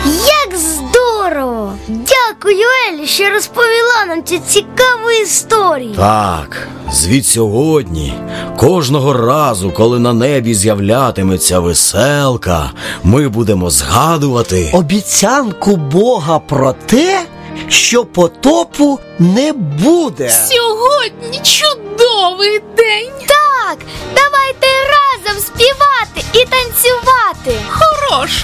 Як здорово! Дякую, Елі, що розповіла нам ці цікаві історії. Так, звідсьогодні, кожного разу, коли на небі з'являтиметься веселка, ми будемо згадувати обіцянку Бога про те, що потопу не буде. Сьогодні чудовий день. Так, давайте разом співати і танцювати. Хороша